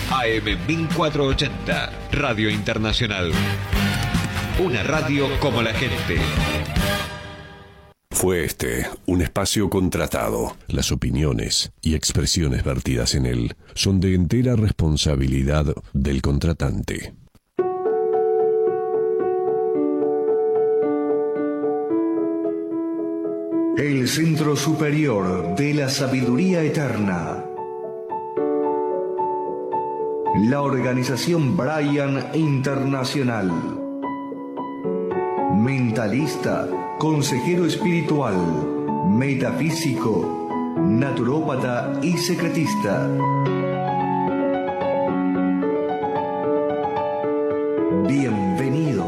AM 1480, Radio Internacional. Una radio como la gente. Fue un espacio contratado. Las opiniones y expresiones vertidas en él son de entera responsabilidad del contratante. El Centro Superior de la Sabiduría Eterna. La organización Brian Internacional. Mentalista, consejero espiritual, metafísico, naturópata y secretista. Bienvenidos.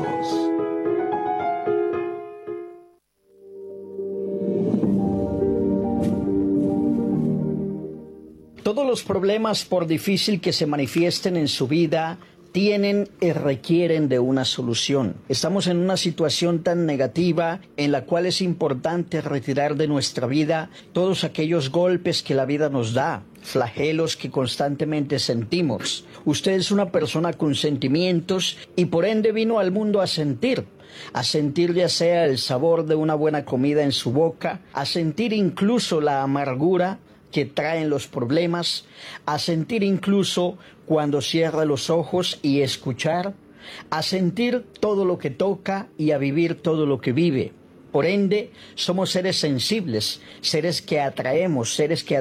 Todos los problemas, por difícil que se manifiesten en su vida, tienen y requieren de una solución. Estamos en una situación tan negativa en la cual es importante retirar de nuestra vida todos aquellos golpes que la vida nos da, flagelos que constantemente sentimos. Usted es una persona con sentimientos y por ende vino al mundo a sentir ya sea el sabor de una buena comida en su boca, a sentir incluso la amargura que traen los problemas, a sentir incluso cuando cierra los ojos y escuchar, a sentir todo lo que toca y a vivir todo lo que vive. Por ende, somos seres sensibles, seres que atraemos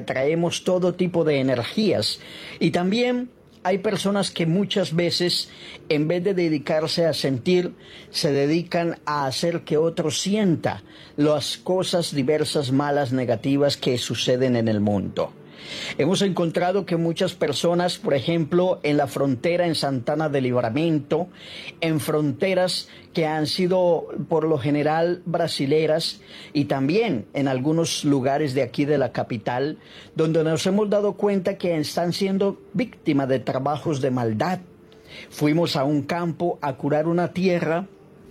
todo tipo de energías. Y también hay personas que muchas veces, en vez de dedicarse a sentir, se dedican a hacer que otro sienta las cosas diversas, malas, negativas que suceden en el mundo. Hemos encontrado que muchas personas, por ejemplo, en la frontera en Santana de Livramento, en fronteras que han sido por lo general brasileras y también en algunos lugares de aquí de la capital, donde nos hemos dado cuenta que están siendo víctimas de trabajos de maldad. Fuimos a un campo a curar una tierra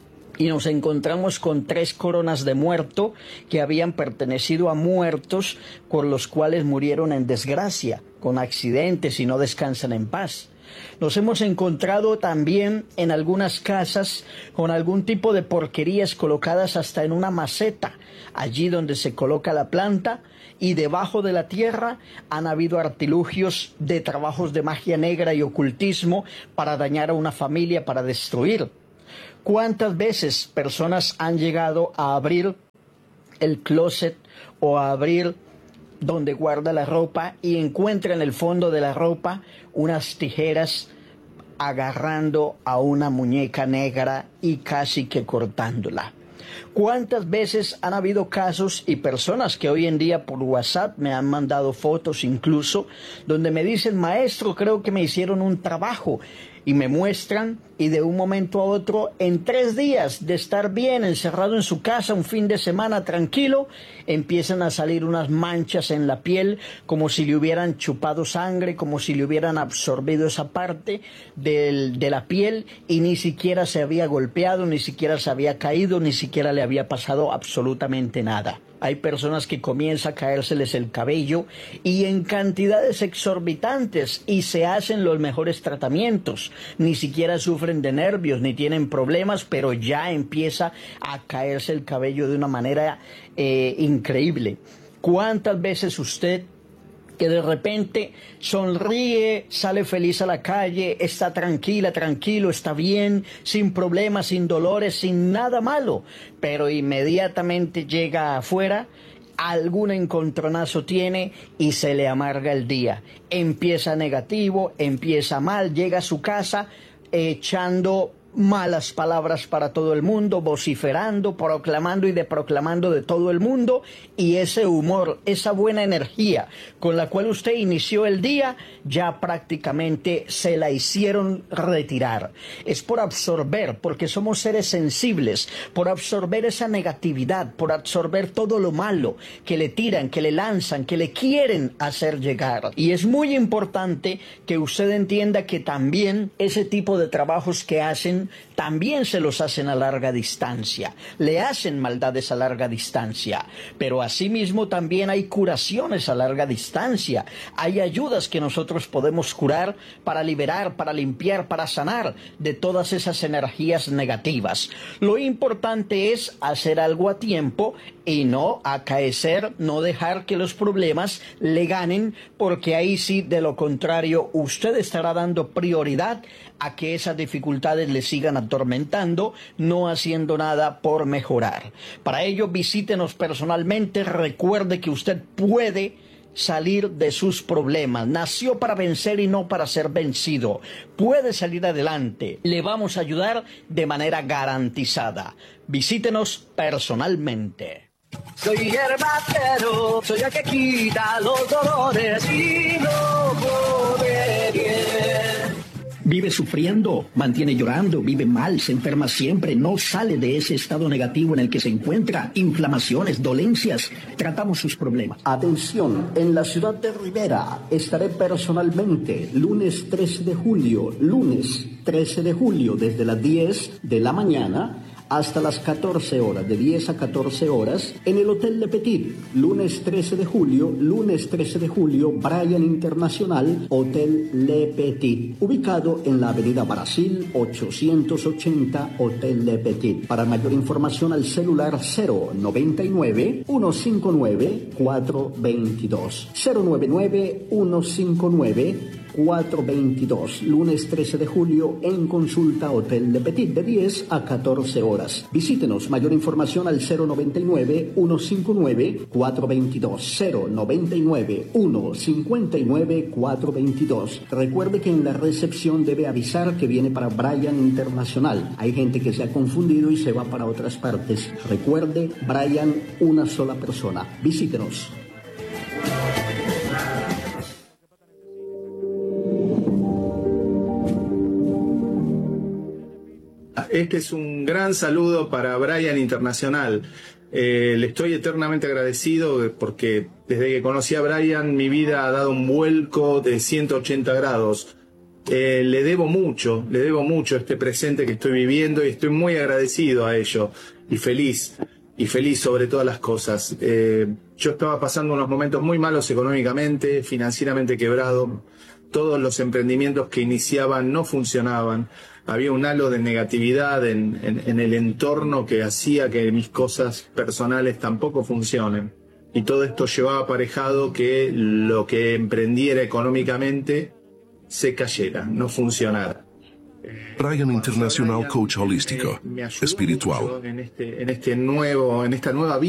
y nos encontramos con 3 coronas de muerto que habían pertenecido a muertos con los cuales murieron en desgracia, con accidentes y no descansan en paz. Nos hemos encontrado también en algunas casas con algún tipo de porquerías colocadas hasta en una maceta, allí donde se coloca la planta, y debajo de la tierra han habido artilugios de trabajos de magia negra y ocultismo para dañar a una familia, para destruir. ¿Cuántas veces personas han llegado a abrir el closet o a abrir donde guarda la ropa y encuentran en el fondo de la ropa unas tijeras agarrando a una muñeca negra y casi que cortándola? ¿Cuántas veces han habido casos y personas que hoy en día por WhatsApp me han mandado fotos incluso donde me dicen: maestro, creo que me hicieron un trabajo? Y me muestran, y de un momento a otro, en 3 días de estar bien encerrado en su casa, un fin de semana tranquilo, empiezan a salir unas manchas en la piel, como si le hubieran chupado sangre, como si le hubieran absorbido esa parte de la piel, y ni siquiera se había golpeado, ni siquiera se había caído, ni siquiera le había pasado absolutamente nada. Hay personas que comienza a caérseles el cabello y en cantidades exorbitantes y se hacen los mejores tratamientos. Ni siquiera sufren de nervios ni tienen problemas, pero ya empieza a caerse el cabello de una manera increíble. ¿Cuántas veces usted que de repente sonríe, sale feliz a la calle, está tranquila, tranquilo, está bien, sin problemas, sin dolores, sin nada malo, pero inmediatamente llega afuera, algún encontronazo tiene y se le amarga el día? Empieza negativo, empieza mal, llega a su casa echando malas palabras para todo el mundo, vociferando, proclamando y proclamando de todo el mundo, y ese humor, esa buena energía con la cual usted inició el día, ya prácticamente se la hicieron retirar. Es por absorber, porque somos seres sensibles, por absorber esa negatividad, por absorber todo lo malo que le tiran, que le lanzan, que le quieren hacer llegar. Y es muy importante que usted entienda que también ese tipo de trabajos que hacen hacen, también se los hacen a larga distancia. Le hacen maldades a larga distancia. Pero asimismo también hay curaciones a larga distancia. Hay ayudas que nosotros podemos curar para liberar, para limpiar, para sanar de todas esas energías negativas. Lo importante es hacer algo a tiempo y no acaecer, no dejar que los problemas le ganen, porque ahí sí, de lo contrario, usted estará dando prioridad a que esas dificultades le sigan atormentando, no haciendo nada por mejorar. Para ello, visítenos personalmente. Recuerde que usted puede salir de sus problemas. Nació para vencer y no para ser vencido. Puede salir adelante. Le vamos a ayudar de manera garantizada. Visítenos personalmente. Soy hierbatero, soy el que quita los dolores y no come bien. Vive sufriendo, mantiene llorando, vive mal, se enferma siempre, no sale de ese estado negativo en el que se encuentra, inflamaciones, dolencias. Tratamos sus problemas. Atención, en la ciudad de Rivera estaré personalmente lunes 13 de julio, desde las 10 de la mañana hasta las 14 horas, de 10 a 14 horas, en el Hotel Le Petit. Lunes 13 de julio, Bryan Internacional, Hotel Le Petit, ubicado en la avenida Brasil 880, Hotel Le Petit. Para mayor información al celular 099-159-422. 099-159-422. Lunes 13 de julio en consulta Hotel Le Petit, de 10 a 14 horas. Visítenos. Mayor información al 099-159-422. 099-159-422. Recuerde que en la recepción debe avisar que viene para Bryan Internacional. Hay gente que se ha confundido y se va para otras partes. Recuerde, Bryan, una sola persona. Visítenos. Este es un gran saludo para Bryan Internacional. Le estoy eternamente agradecido porque desde que conocí a Bryan mi vida ha dado un vuelco de 180 grados. Le debo mucho este presente que estoy viviendo y estoy muy agradecido a ello y feliz sobre todas las cosas. Yo estaba pasando unos momentos muy malos económicamente, financieramente quebrado. Todos los emprendimientos que iniciaban no funcionaban. Había un halo de negatividad en el entorno que hacía que mis cosas personales tampoco funcionen. Y todo esto llevaba aparejado que lo que emprendiera económicamente se cayera, no funcionara. Bryan Internacional, coach holístico, espiritual. En esta nueva vida.